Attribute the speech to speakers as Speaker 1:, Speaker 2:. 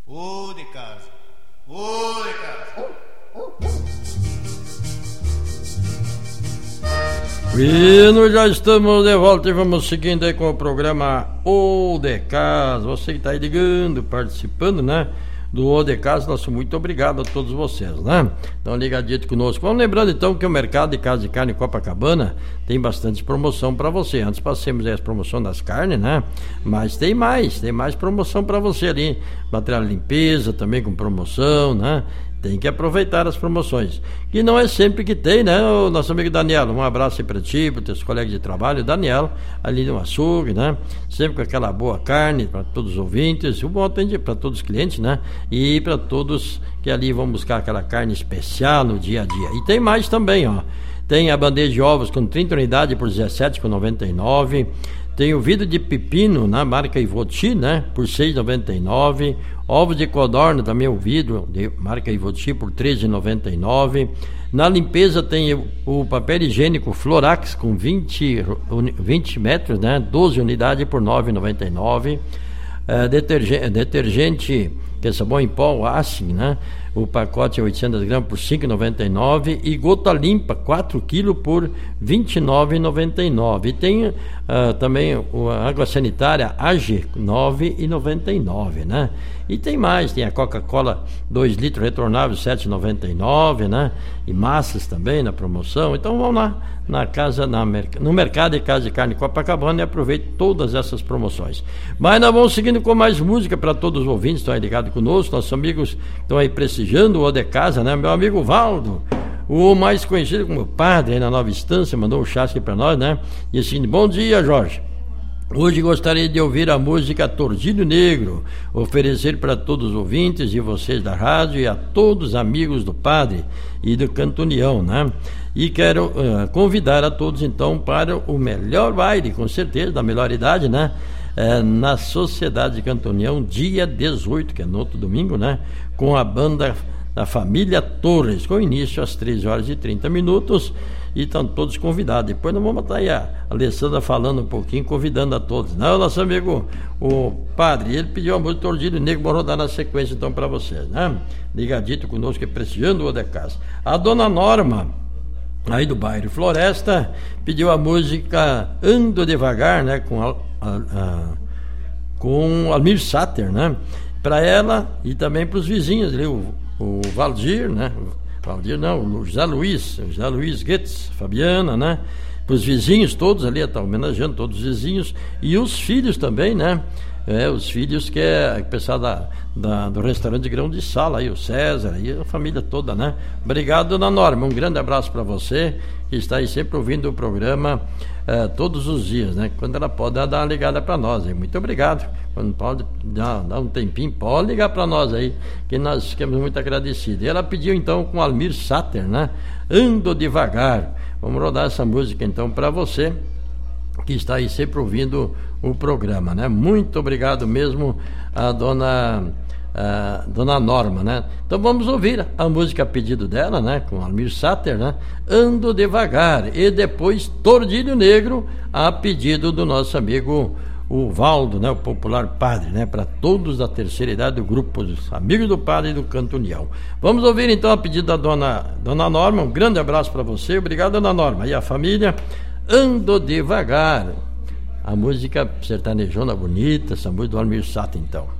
Speaker 1: Ô de casa, ô de casa.
Speaker 2: E nós já estamos de volta e vamos seguindo aí com o programa O de Casa. Você que está aí ligando, participando, né? Do O de Casa, nosso muito obrigado a todos vocês, né? Então ligadinho conosco. Vamos lembrando então que o mercado de casa de carne em Copacabana tem bastante promoção para você. Antes passemos aí as promoções das carnes, né? Mas tem mais promoção para você ali. Material de limpeza também com promoção, né? Tem que aproveitar as promoções. Que não é sempre que tem, né? O nosso amigo Daniel, um abraço aí pra ti, para teus colegas de trabalho. Daniel, ali no açougue, né? Sempre com aquela boa carne para todos os ouvintes. Um bom atendimento para todos os clientes, né? E para todos que ali vão buscar aquela carne especial no dia a dia. E tem mais também, ó. Tem a bandeja de ovos com 30 unidades por R$17,99. Tem o vidro de pepino na marca Ivoti, né? Por R$6,99. Ovos de codorna também, o vidro de marca Ivoti por R$13,99. Na limpeza tem o papel higiênico Florax com 20 metros, né? 12 unidades por R$9,99. Detergente, que é sabão em pó, Assim, né? O pacote é 800 gramas por R$5,99 e gota limpa 4 kg por R$29,99. E tem também a água sanitária AG R$9,99, né? E tem mais, tem a Coca-Cola 2 litros retornável R$7,99, né? E massas também na promoção. Então vamos lá no mercado de casa de carne Copacabana e aproveite todas essas promoções. Mas nós vamos seguindo com mais música para todos os ouvintes que estão aí ligados conosco, nossos amigos que estão aí prestigiando o O de Casa, né? Meu amigo Valdo, o mais conhecido como padre aí na Nova Estância, mandou um chasque para nós, né? E assim, bom dia, Jorge. Hoje gostaria de ouvir a música Tordilho Negro, oferecer para todos os ouvintes e vocês da rádio e a todos os amigos do Padre e do Canto União, né? E quero convidar a todos então para o melhor baile, com certeza, da melhor idade, né? Na Sociedade de Canto União, dia 18, que é no outro domingo, né? Com a banda da família Torres, com início às 13h30, e estão todos convidados. Depois nós vamos estar aí a Alessandra falando um pouquinho, convidando a todos. Não, nosso amigo, o padre, ele pediu a música Tordilho Negro, vou rodar na sequência então para vocês, né? Ligadito conosco, prestigiando o O de Casa. A dona Norma, aí do bairro Floresta, pediu a música Ando Devagar, né? Com Almir Sater, né? Para ela e também para os vizinhos ali, o Valdir, né? Valdir não, o José Luiz Goetz, Fabiana, né? Para os vizinhos todos ali, está homenageando todos os vizinhos e os filhos também, né? Os filhos que é o pessoal do restaurante de Grão de Sala, aí, o César e a família toda, né? Obrigado, dona Norma, um grande abraço para você, que está aí sempre ouvindo o programa todos os dias, né? Quando ela pode dar uma ligada para nós, hein? Muito obrigado. Quando pode dar um tempinho, pode ligar para nós aí, que nós ficamos muito agradecidos. E ela pediu então com Almir Sater, né? Ando Devagar. Vamos rodar essa música então para você que está aí sempre ouvindo o programa, né? Muito obrigado mesmo a dona Norma, né? Então vamos ouvir a música a pedido dela, né? Com Almir Sater, né? Ando Devagar, e depois Tordilho Negro a pedido do nosso amigo o Valdo, né? O popular padre, né? Para todos da terceira idade do grupo dos amigos do padre e do Canto União. Vamos ouvir então a pedido da dona Norma. Um grande abraço para você, obrigado, dona Norma, e a família. Ando Devagar, a música sertanejona bonita, essa música do Almir Sater então.